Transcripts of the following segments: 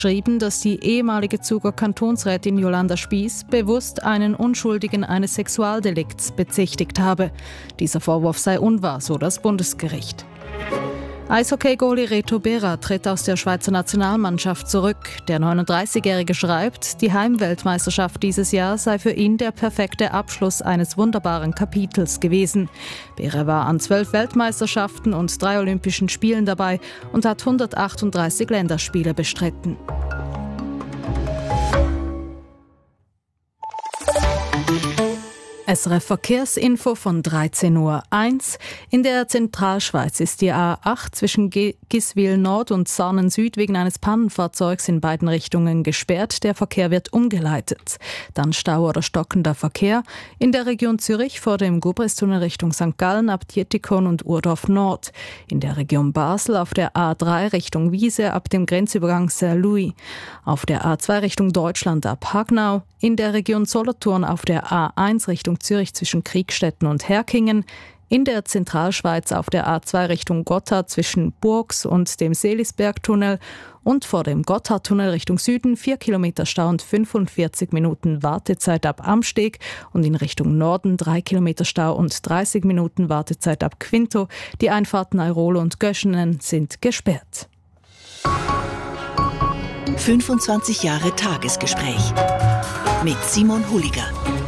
geschrieben, dass die ehemalige Zuger Kantonsrätin Jolanda Spiess bewusst einen Unschuldigen eines Sexualdelikts bezichtigt habe. Dieser Vorwurf sei unwahr, so das Bundesgericht. Eishockey-Goalie Reto Berra tritt aus der Schweizer Nationalmannschaft zurück. Der 39-Jährige schreibt, die Heimweltmeisterschaft dieses Jahr sei für ihn der perfekte Abschluss eines wunderbaren Kapitels gewesen. Berra war an 12 Weltmeisterschaften und 3 Olympischen Spielen dabei und hat 138 Länderspiele bestritten. SRF Verkehrsinfo von 13:01 Uhr. In der Zentralschweiz ist die A8 zwischen Giswil Nord und Sarnen Süd wegen eines Pannenfahrzeugs in beiden Richtungen gesperrt. Der Verkehr wird umgeleitet. Dann Stau oder stockender Verkehr in der Region Zürich vor dem Gubristunnel Richtung St. Gallen ab Dietikon und Urdorf Nord. In der Region Basel auf der A3 Richtung Wiese ab dem Grenzübergang Saint-Louis. Auf der A2 Richtung Deutschland ab Hagnau. In der Region Solothurn auf der A1 Richtung Zürich zwischen Kriegstetten und Herkingen, in der Zentralschweiz auf der A2 Richtung Gotthard zwischen Burgs und dem Seelisbergtunnel und vor dem Gotthardtunnel Richtung Süden 4 Kilometer Stau und 45 Minuten Wartezeit ab Amsteg und in Richtung Norden 3 Kilometer Stau und 30 Minuten Wartezeit ab Quinto. Die Einfahrten Airolo und Göschenen sind gesperrt. 25 Jahre Tagesgespräch mit Simon Huliger.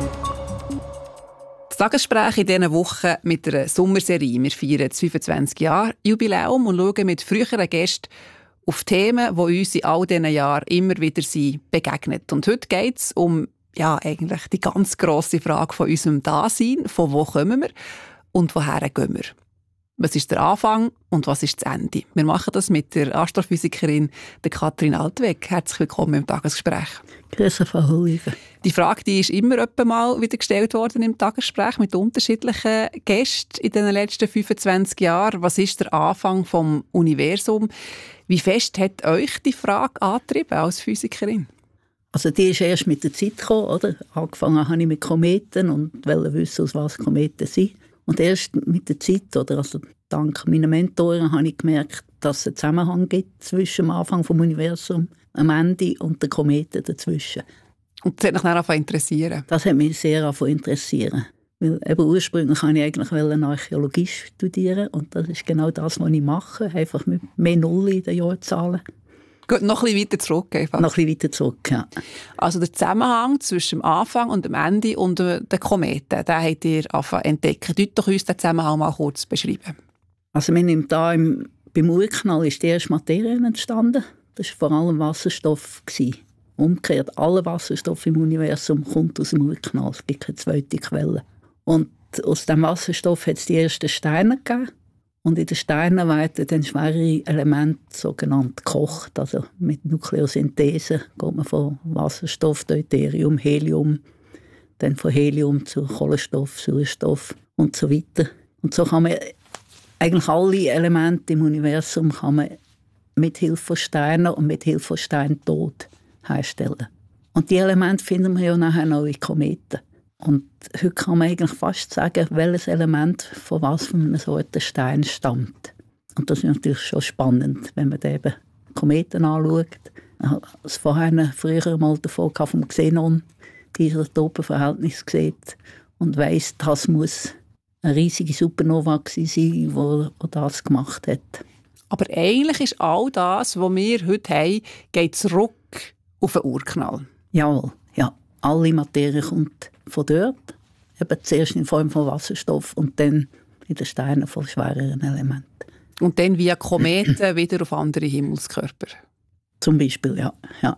Das Tagesgespräch in dieser Woche mit einer Sommerserie. Wir feiern das 25-Jahre-Jubiläum und schauen mit früheren Gästen auf Themen, die uns in all diesen Jahren immer wieder begegnet. Und heute geht es um eigentlich die ganz grosse Frage von unserem Dasein. Von wo kommen wir und woher gehen wir? Was ist der Anfang und was ist das Ende? Wir machen das mit der Astrophysikerin der Kathrin Altweg. Herzlich willkommen im Tagesgespräch. Grüße, Frau Huliger. Die Frage, die ist immer öppe mal wieder gestellt worden im Tagesgespräch mit unterschiedlichen Gästen in den letzten 25 Jahren. Was ist der Anfang vom Universum? Wie fest hat euch die Frage angetrieben als Physikerin? Also die ist erst mit der Zeit gekommen, oder? Angefangen habe ich mit Kometen und wollte wissen, aus was Kometen sind. Und erst mit der Zeit, oder also dank meiner Mentoren, habe ich gemerkt, dass es einen Zusammenhang gibt zwischen dem Anfang des Universums, am Ende und den Kometen dazwischen. Und das hat mich dann angefangen interessieren? Das hat mich sehr interessieren. Weil eben ursprünglich wollte ich eigentlich Archäologie studieren und das ist genau das, was ich mache, einfach mit mehr Nullen in den Jahrzahlen. Geht noch ein bisschen weiter zurück? Einfach. Noch ein bisschen weiter zurück, ja. Also der Zusammenhang zwischen dem Anfang und dem Ende und den Kometen, den habt ihr entdeckt. Könnt doch uns den Zusammenhang mal kurz beschreiben. Also wir nehmen da beim Urknall ist die erste Materie entstanden. Das war vor allem Wasserstoff. Umgekehrt, aller Wasserstoff im Universum kommt aus dem Urknall. Es gibt keine zweite Quelle. Und aus dem Wasserstoff hat es die ersten Steine gegeben. Und in den Steinen werden dann schwerere Elemente sogenannt gekocht. Also mit Nukleosynthese geht man von Wasserstoff, Deuterium, Helium, dann von Helium zu Kohlenstoff, Sauerstoff und so weiter. Und so kann man eigentlich alle Elemente im Universum kann man mit Hilfe von Sternen und mit Hilfe von Steintod herstellen. Und die Elemente finden wir ja nachher noch in Kometen. Und heute kann man eigentlich fast sagen, welches Element von was von einer Sorte Stein stammt. Und das ist natürlich schon spannend, wenn man eben Kometen anschaut. Ich habe es früher mal davon vom Xenon, die Isotopenverhältnis sieht und weiss, das muss eine riesige Supernova sein, die das gemacht hat. Aber eigentlich ist all das, was wir heute haben, geht zurück auf den Urknall. Jawohl, ja. Alle Materie kommt von dort. Eben zuerst in Form von Wasserstoff und dann in den Steinen von schwereren Elementen. Und dann via Kometen wieder auf andere Himmelskörper? Zum Beispiel, ja.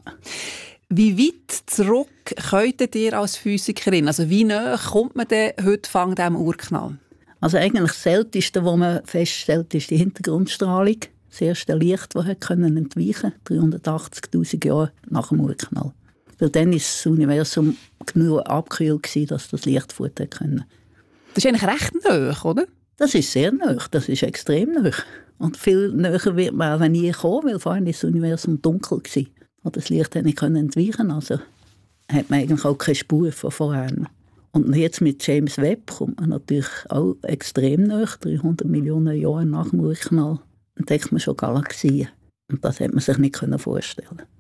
Wie weit zurück könntet ihr als Physikerin? Also wie nahe kommt man denn heute von diesem Urknall? Also eigentlich das Älteste, was man feststellt, ist die Hintergrundstrahlung. Das erste Licht, das entweichen konnte, 380'000 Jahre nach dem Urknall. Weil dann war das Universum genug abgekühlt, dass das Licht fort konnte. Das ist eigentlich recht nahe, oder? Das ist sehr nahe, das ist extrem nahe. Und viel näher wird man auch nie kommen, weil vorhin war das Universum dunkel. Und das Licht nicht entweichen, also hat man eigentlich auch keine Spur von vorher. Und jetzt mit James Webb kommt man natürlich auch extrem nahe, 300 Millionen Jahre nach dem Urknall entdeckt man schon Galaxien. Und das hätte man sich nicht vorstellen können.